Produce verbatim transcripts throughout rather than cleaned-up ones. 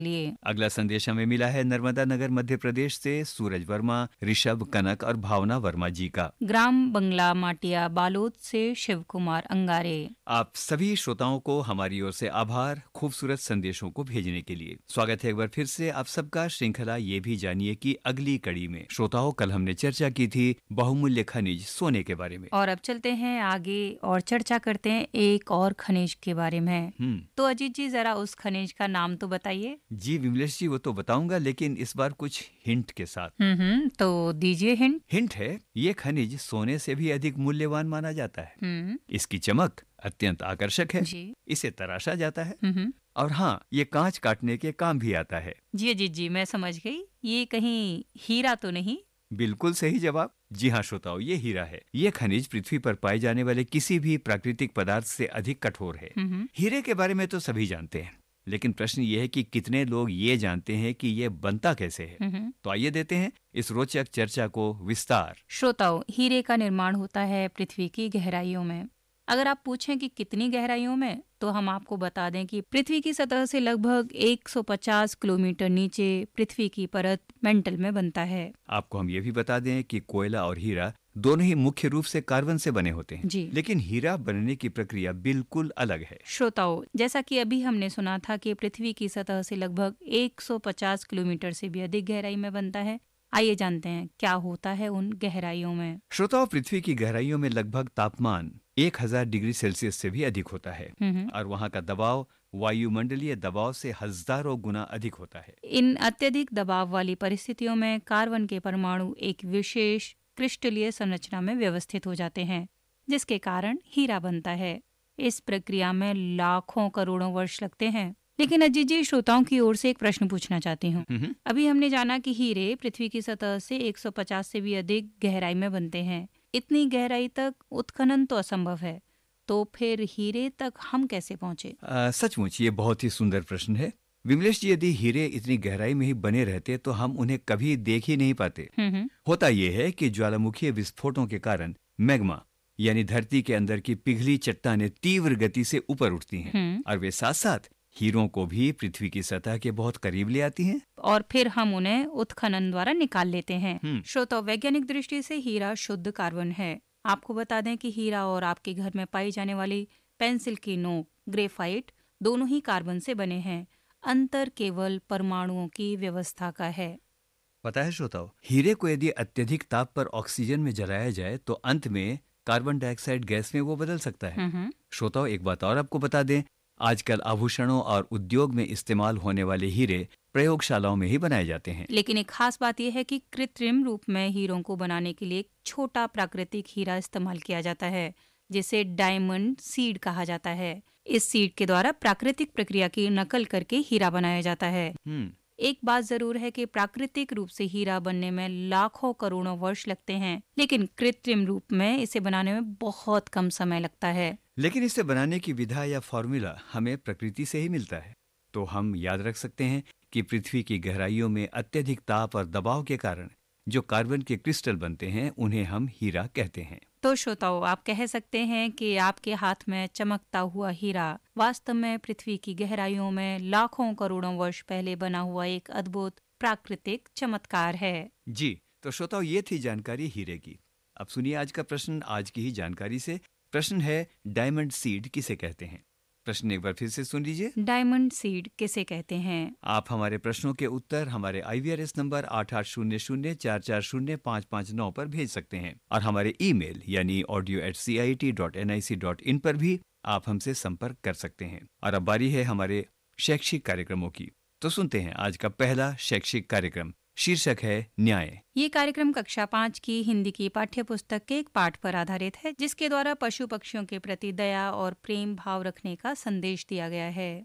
लिए। अगला संदेश हमें मिला है नर्मदा नगर मध्य प्रदेश से सूरज वर्मा, ऋषभ कनक और भावना वर्मा जी का। ग्राम बंगला माटिया बालोद से शिव कुमार अंगारे। आप सभी श्रोताओं को हमारी ओर से आभार खूबसूरत संदेशों को भेजने के लिए। स्वागत है एक बार फिर से आप सबका। श्रृंखला ये भी जानिए कि अगली कड़ी में श्रोताओं कल हमने चर्चा की थी बहुमूल्य खनिज सोने के बारे में, और अब चलते हैं आगे और चर्चा करते हैं एक और खनिज के बारे में। हम्म तो अजीत जी जरा उस खनिज का नाम तो बताइए। जी विमलेश जी, वो तो बताऊंगा, लेकिन इस बार कुछ हिंट के साथ। हम्म हम्म तो दीजिए हिंट। हिंट है, ये खनिज सोने से भी अधिक मूल्यवान माना जाता है। हम्म इसकी चमक अत्यंत आकर्षक है। जी। इसे तराशा जाता है हम्म और हाँ, ये कांच काटने के काम भी आता है। जी अजीत जी, मैं समझ गई। ये कहीं हीरा तो नहीं? बिल्कुल सही जवाब। जी हाँ श्रोताओ, ये हीरा है। ये खनिज पृथ्वी पर पाए जाने वाले किसी भी प्राकृतिक पदार्थ से अधिक कठोर है। हम्म हीरे के बारे में तो सभी जानते हैं, लेकिन प्रश्न ये है कि कितने लोग ये जानते हैं कि ये बनता कैसे है। हम्म तो आइए देते हैं इस रोचक चर्चा को विस्तार। श्रोताओं, हीरे का निर्माण होता है पृथ्वी की गहराइयों में। अगर आप पूछें कि कितनी गहराइयों में, तो हम आपको बता दें कि पृथ्वी की सतह से लगभग एक सौ पचास किलोमीटर नीचे पृथ्वी की परत मेंटल में बनता है। आपको हम ये भी बता दें कि कोयला और हीरा दोनों ही मुख्य रूप से कार्बन से बने होते हैं, जी। लेकिन हीरा बनने की प्रक्रिया बिल्कुल अलग है। श्रोताओं, जैसा कि अभी हमने सुना था कि पृथ्वी की सतह से लगभग एक सौ पचास किलोमीटर से भी अधिक गहराई में बनता है। आइए जानते हैं क्या होता है उन गहराइयों में। श्रोताओं, पृथ्वी की गहराइयों में लगभग तापमान एक हज़ार डिग्री सेल्सियस से भी अधिक होता है हम्म और वहाँ का दबाव वायुमंडलीय दबाव से हजारों गुना अधिक होता है। इन अत्यधिक दबाव वाली परिस्थितियों में कार्बन के परमाणु एक विशेष क्रिस्टलीय संरचना में व्यवस्थित हो जाते हैं, जिसके कारण हीरा बनता है। इस प्रक्रिया में लाखों करोड़ों वर्ष लगते हैं। लेकिन अजीत जी, श्रोताओं की ओर से एक प्रश्न पूछना चाहती हूँ। हम्म, अभी हमने जाना कि हीरे पृथ्वी की सतह से एक सौ पचास से भी अधिक गहराई में बनते हैं। इतनी गहराई तक उत्खनन तो असंभव है, तो फिर हीरे तक हम कैसे पहुँचे? आ, सचमुच ये बहुत ही सुंदर प्रश्न है विमलेश जी। यदि हीरे इतनी गहराई में ही बने रहते तो हम उन्हें कभी देख ही नहीं पाते। हम्म होता यह है कि ज्वालामुखीय विस्फोटों के कारण मैग्मा यानी धरती के अंदर की पिघली चट्टानें तीव्र गति से ऊपर उठती हैं हम्म और वे साथ साथ हीरों को भी पृथ्वी की सतह के बहुत करीब ले आती हैं। और फिर हम उन्हें उत्खनन द्वारा निकाल लेते हैं। हम्म। श्रोताओं, वैज्ञानिक दृष्टि से हीरा शुद्ध कार्बन है। आपको बता दें कि हीरा और आपके घर में पाई जाने वाली पेंसिल की नोक, ग्रेफाइट, दोनों ही कार्बन से बने हैं। अंतर केवल परमाणुओं की व्यवस्था का है। पता है श्रोताओ, हीरे को यदि अत्यधिक ताप पर ऑक्सीजन में जलाया जाए तो अंत में कार्बन डाइऑक्साइड गैस में वो बदल सकता है। हम्म श्रोताओं, एक बात और आपको बता दें, आजकल आभूषणों और उद्योग में इस्तेमाल होने वाले हीरे प्रयोगशालाओं में ही बनाए जाते हैं। लेकिन एक खास बात यह है कि कृत्रिम रूप में हीरों को बनाने के लिए एक छोटा प्राकृतिक हीरा इस्तेमाल किया जाता है, जिसे डायमंड सीड कहा जाता है। इस सीड के द्वारा प्राकृतिक प्रक्रिया की नकल करके हीरा बनाया जाता है। हम्म एक बात जरूर है कि प्राकृतिक रूप से हीरा बनने में लाखों करोड़ों वर्ष लगते हैं, लेकिन कृत्रिम रूप में इसे बनाने में बहुत कम समय लगता है। लेकिन इसे बनाने की विधा या फॉर्मूला हमें प्रकृति से ही मिलता है। तो हम याद रख सकते हैं कि पृथ्वी की गहराइयों में अत्यधिक ताप और दबाव के कारण जो कार्बन के क्रिस्टल बनते हैं उन्हें हम हीरा कहते हैं। तो श्रोताओं, आप कह सकते हैं कि आपके हाथ में चमकता हुआ हीरा वास्तव में पृथ्वी की गहराइयों में लाखों करोड़ों वर्ष पहले बना हुआ एक अद्भुत प्राकृतिक चमत्कार है। जी, तो श्रोताओं, ये थी जानकारी हीरे की। अब सुनिए आज का प्रश्न आज की ही जानकारी से। प्रश्न है, डायमंड सीड किसे कहते हैं? प्रश्न एक बार फिर से सुन लीजिए। डायमंड सीड किसे कहते हैं? आप हमारे प्रश्नों के उत्तर हमारे आई वी आर एस नंबर आठ आठ शून्य शून्य चार चार शून्य पाँच पाँच नौ पर भेज सकते हैं और हमारे ईमेल यानी audio eight C I T dot N I C dot in पर भी आप हमसे संपर्क कर सकते हैं। और अब बारी है हमारे शैक्षिक कार्यक्रमों की। तो सुनते हैं आज का पहला शैक्षिक कार्यक्रम। शीर्षक है न्याय। ये कार्यक्रम कक्षा पाँच की हिंदी की पाठ्य पुस्तक के एक पाठ पर आधारित है, जिसके द्वारा पशु पक्षियों के प्रति दया और प्रेम भाव रखने का संदेश दिया गया है।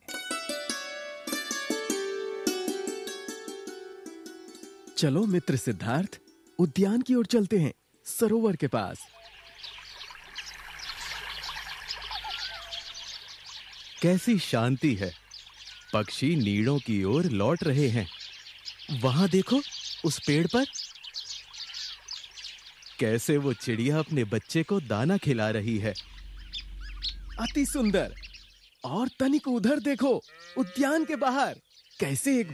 चलो मित्र सिद्धार्थ, उद्यान की ओर चलते हैं, सरोवर के पास। कैसी शांति है। पक्षी नीड़ों की ओर लौट रहे हैं। वहां देखो, उस पेड़ पर कैसे वो चिड़िया अपने बच्चे को दाना खिला रही है। अति सुंदर। और तनिक उधर देखो, उद्यान के बाहर कैसे एक